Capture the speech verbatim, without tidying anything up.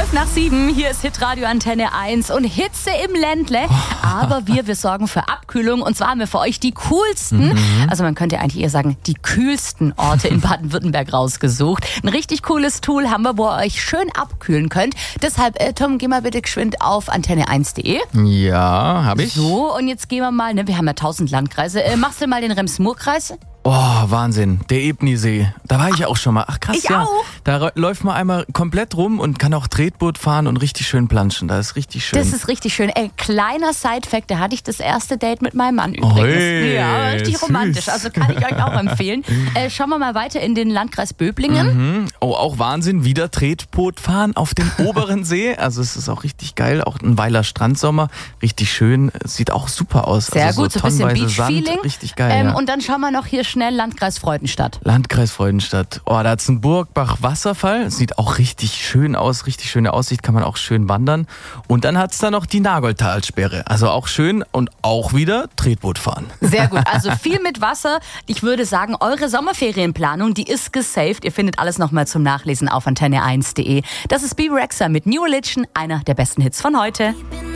Zwölf nach sieben, hier ist Hitradio Antenne eins und Hitze im Ländle. Aber wir, wir sorgen für Abkühlung und zwar haben wir für euch die coolsten, mhm. also man könnte eigentlich eher sagen, die kühlsten Orte in Baden-Württemberg rausgesucht. Ein richtig cooles Tool haben wir, wo ihr euch schön abkühlen könnt. Deshalb, äh, Tom, geh mal bitte geschwind auf antenne eins punkt de. Ja, habe ich. So, und jetzt gehen wir mal, ne, wir haben ja tausend Landkreise. Äh, machst du mal den Rems-Murr-Kreis? Oh, Wahnsinn. Der Ebnisee. Da war ich auch schon mal. Ach krass, ich ja. Auch. Da läuft man einmal komplett rum und kann auch Tretboot fahren und richtig schön planschen. Das ist richtig schön. Das ist richtig schön. Ey, kleiner Side-Fact, da hatte ich das erste Date mit meinem Mann übrigens. Oi, ja, richtig süß. romantisch. Also kann ich euch auch empfehlen. Äh, schauen wir mal weiter in den Landkreis Böblingen. Mhm. Oh, auch Wahnsinn. Wieder Tretboot fahren auf dem oberen See. Also es ist auch richtig geil. Auch ein Weiler Strandsommer. Richtig schön. Es sieht auch super aus. Sehr also gut, so so ein bisschen tonnenweise Beach-Feeling. Sand. Richtig geil, ähm, ja. Und dann schauen wir noch hier schnell Landkreis Freudenstadt. Landkreis Freudenstadt. Oh, da hat's einen Burgbach-Wasserfall. Sieht auch richtig schön aus. Richtig schöne Aussicht. Kann man auch schön wandern. Und dann hat's da noch die Nagoldtalsperre. Also auch schön und auch wieder Tretboot fahren. Sehr gut. Also viel mit Wasser. Ich würde sagen, eure Sommerferienplanung, die ist gesaved. Ihr findet alles nochmal zum Nachlesen auf antenne eins punkt de. Das ist Bebe Rexha mit New Religion, einer der besten Hits von heute.